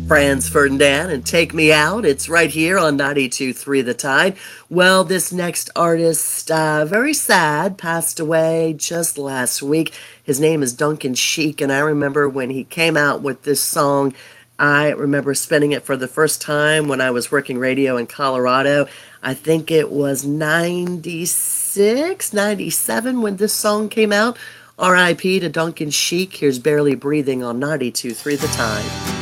Franz Ferdinand and Take Me Out. It's right here on 92.3 The Tide. Well, this next artist, very sad, passed away just last week. His name is Duncan Sheik, and I remember when he came out with this song, I remember spinning it for the first time when I was working radio in Colorado. I think it was 96, 97 when this song came out. R.I.P. to Duncan Sheik. Here's Barely Breathing on 92.3 The Tide.